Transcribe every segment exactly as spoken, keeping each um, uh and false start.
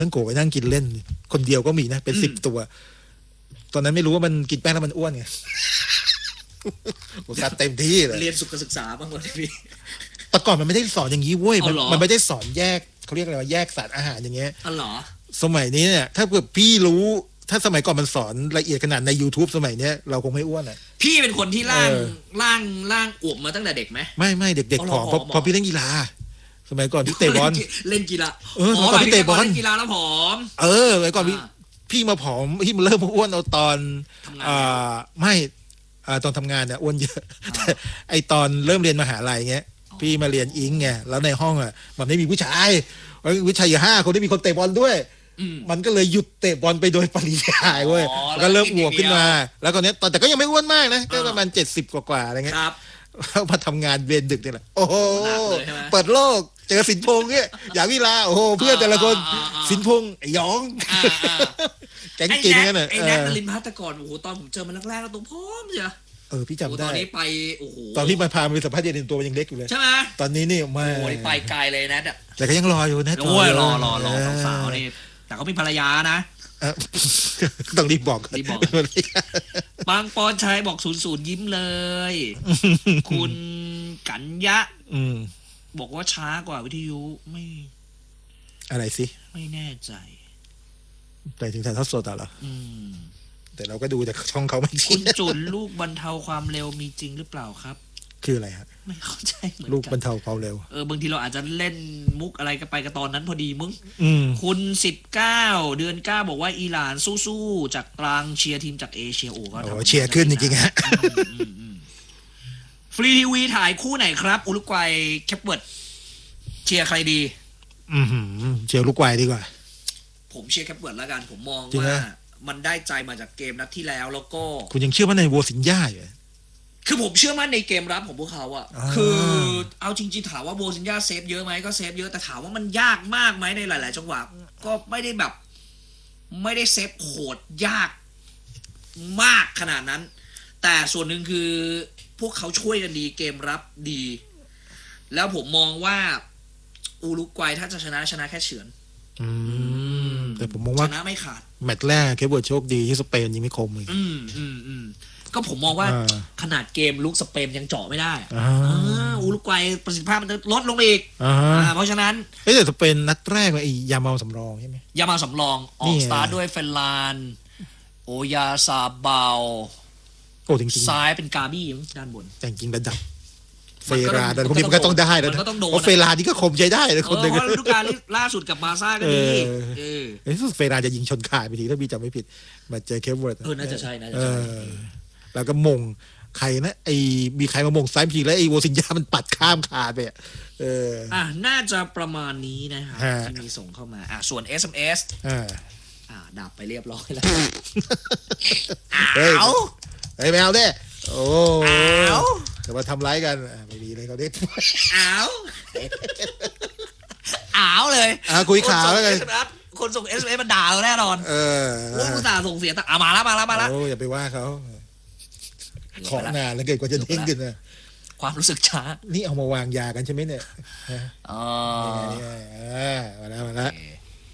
นั่งโกะไปนั่งกินเล่นคนเดียวก็มีนะเป็นสิบตัวตอนนั้นไม่รู้ว่ามันกินแป้งแล้วมันอ้วนไงโอกาสเต็มที่เลยเรียนสุขศึกษาบ้างเลยพี่แต่ก่อนมันไม่ได้สอนอย่างนี้เว้ยมันมันไม่ได้สอนแยกเขาเรียกอะไรว่าแยกสารอาหารอย่างเงี้ยอ๋อเหรอสมัยนี้เนี่ยถ้าเกิดพี่รู้ถ้าสมัยก่อนมันสอนละเอียดขนาดใน YouTube สมัยเนี้ยเราคงไม่อ้วนอ่ะพี่เป็นคนที่ร่างร่างร่างอวบมาตั้งแต่เด็กไหมไม่ไม่เด็กๆผอมเพราะพอพี่เล่นกีฬาสมัยก่อนพี่เตะบอลเล่นกีฬาเออตอนพี่เตะบอลเล่นกีฬาแล้วผอมเออสมัยก่อนพี่พี่มาผอมพี่มาเริ่มมาอ้วนเอาตอนอ่าไม่อ่าตอนทำงานเนี่ยอ้วนเยอะไอตอนเริ่มเรียนมหาลัยเงี้ยพี่มาเรียนอิงไงแล้วในห้องอ่ะมันไม่มีผู้ชายผู้ชายอยู่ห้าคนได้มีคนเตะบอลด้วยมันก็เลยหยุดเตะบอลไปโดยปริยายเว้ยก็เริ่มอ้วนขึ้นมาแล้วตอนนี้ตอนแต่ก็ยังไม่อ้วนมากนะก็ประมาณเจ็ดสิบกว่าๆอะไรเงี้ยแล้วมาทำงานเวรดึกนี่แหละโอ้โหเปิดโลกเจอสินพงษ์เนี่ยอย่างวิลาโอ้โหเพื่อนแต่ละคนสินพงษ์ไอ้ยองแก๊งกินกันน่ะไอ้แน็กนลินพัฒน์แต่ก่อนโอ้โหตอนผมเจอมันแรกๆแล้วตัวพร้อมจ้ะเออพี่จำได้ตอนนี้ไปโอ้โหตอนที่มาพาไปสัมภาษณ์เย็นตัวมันยังเล็กอยู่เลยใช่ไหมตอนนี้นี่มาโอ้ยไปไกลเลยนะแต่ก็ยังรออยู่นะโอ้ยรอรอรอสาวๆนี่แต่เขามีภรรยานะต้องรีบบอกรีบบอกบางปอนชัยบอกศูนย์ศูนย์ยิ้มเลยคุณกัญญะบอกว่าช้ากว่าวิทยุไม่อะไรสิไม่แน่ใจไปถึงถ่ายทอดสดเหรอแต่เราก็ดูแต่ช่องเขาไม่คุณจุนลูกบรรเทาความเร็วมีจริงหรือเปล่าครับคืออะไรครับไม่เข้าใจเหมือนกันลูกบรรเทาความเร็วเออบางทีเราอาจจะเล่นมุกอะไรกันไปกับตอนนั้นพอดีมึงคุณสิบเก้าเดือนเก้าบอกว่าอิหร่านสู้ๆจากกลางเชียร์ทีมจากเอเชียโอ้ก็เชียร์ขึ้นจริงๆฮะฟรีทีวีถ่ายคู่ไหนครับอุรุกวัยแคปเวิร์ดเชียร์ใครดีอืมเชียร์อุรุกวัยดีกว่าผมเชียร์แคปเวิร์ดแล้วกันผมมองว่ามันได้ใจมาจากเกมนัดที่แล้วแล้วก็คุณยังเชื่อว่าในโวซินญ่าอยู่คือผมเชื่อมั่นในเกมรับของพวกเขาอะคือเอาจริงๆถามว่าโบซินญ่าเซฟเยอะไหมก็เซฟเยอะแต่ถามว่ามันยากมากไหมในหลายๆจังหวะก็ไม่ได้แบบไม่ได้เซฟโหดยากมากขนาดนั้นแต่ส่วนหนึ่งคือพวกเขาช่วยกันดีเกมรับดีแล้วผมมองว่าอุรุกวัยถ้าจะชนะชนะแค่เฉือนแต่ผมมองว่าชนะไม่ขาดแมตช์แรกเคเบิร์ดโชคดีที่สเปนยิงไม่คมเลยอืมอืมอืมก็ผมมองว่าขนาดเกมลุกสเปนยังเจาะไม่ได้อุรุกวัยประสิทธิภาพมันจะลดลงอีกเพราะฉะนั้นเอ้แต่สเปนนัดแรกไอ้ยามาสำรองใช่ไหมยามาสำรองออกสตาร์ทด้วยเฟลลานโอยาซาบาลโอ้จริงๆซ้ายเป็นกาบี้ด้านบนแต่จริงระดับเฟราแต่พวกนี้มันก็ต้องได้แล้วเพราะเฟรานี่ก็คมใจได้เลยคนหนึ่งเพราะฤดูกาลล่าสุดกับมาซ่าก็ดีเออไอ้สุดเฟราจะยิงชนขาดไปทีถ้าพี่จำไม่ผิดมาเจอเคปเวิร์ดเออน่าจะใช่น่าจะใช่แล้วก็มงใครนะไอ้มีใครมามงซ้ายทีแล้วไอ้โวซินญ่ามันปัดข้ามขาไปอ่ะเอออ่ะน่าจะประมาณนี้นะครับที่มีส่งเข้ามาอ่ะส่วน เอส เอ็ม เอส อ่าอ่าดับไปเรียบร้อยแล้วอ้าวเฮ้ยแมวเด้โอ้อ้าวจะมาทำร้ายกันไม่ดีเลยเขาเด็กอ้าวอ้าวเลยอ่ะคุยข่าวแล้วกันคนส่ง เอส เอ็ม เอส มันด่าเราแน่นอนเออโอ้ผู้สาส่งเสียแต่อ่ะมาแล้วมาแล้วมาแล้วโอ้อย่าไปว่าเขาของงานแล้วเกิดกว่าจะเด้งขึ้นนะความรู้สึกช้านี่เอามาวางยากันใช่ไหมเนี่ยอ๋อมาแล้วมาแล้ว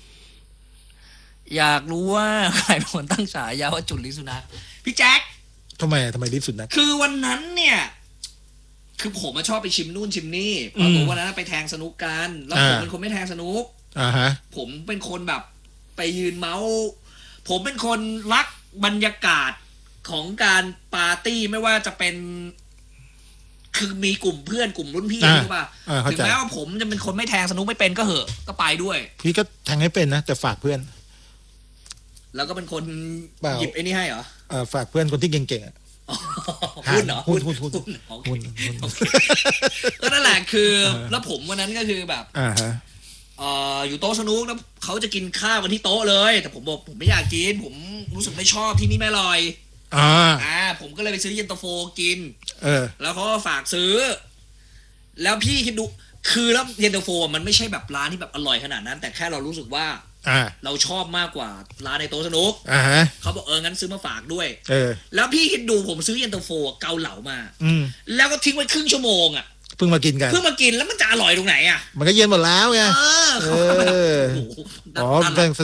อยากรู้ว่าใครเป็นคนตั้งฉายาว่าจุลลิสุนัขพี่แจ็คทำไมทำไมลิสุนัขคือวันนั้นเนี่ยคือผมมาชอบไปชิมนู่นชิมนี่ปรากฏวันนั้นไปแทงสนุกกันแล้วผมเป็นคนไม่แทงสนุกอ่าฮะผมเป็นคนแบบไปยืนเมาส์ผมเป็นคนรักบรรยากาศของการปาร์ตี้ไม่ว่าจะเป็นคือมีกลุ่มเพื่อนกลุ่มรุ่นพี่ใช่ป่ะถึงแม้ว่าผมจะเป็นคนไม่แทงสนุกไม่เป็นก็เหอะก็ไปด้วยพี่ก็แทงให้เป็นนะแต่ฝากเพื่อนแล้วก็เป็นคนหยิบไอ้นี่ให้เหรอเออฝากเพื่อนคนที่เก่งๆอ่ะหุ้นเหรอหุ้นหุ้นหุ้นหุ้นก็นั่นแหละคือแล้วผมวันนั้นก็คือแบบอ่าฮะเอ่ออยู่โต๊ะสนุกแล้วเขาจะกินข้าวกันที่โต๊ะเลยแต่ผมบอกผมไม่อยากกินผมรู้สึกไม่ชอบที่นี่ไม่อร่อยอ่าอ่าผมก็เลยไปซื้อเย็นตาโฟกินเออแล้วเขาก็ฝากซื้อแล้วพี่คิดดูคือแล้วเย็นตาโฟมันไม่ใช่แบบร้านที่แบบอร่อยขนาดนั้นแต่แค่เรารู้สึกว่าเราชอบมากกว่าร้านในโต๊ะสนุกอ่าฮะเขาบอกเอองั้นซื้อมาฝากด้วยเออแล้วพี่คิดดูผมซื้อเย็นตาโฟเกาเหลามาอืมแล้วก็ทิ้งไว้ครึ่งชั่วโมงอ่ะเพิ่งมากินกันเพิ่งมากินแล้วมันจะอร่อยตรงไหนอ่ะมันก็เย็นหมดแล้วไงเอออ๋อ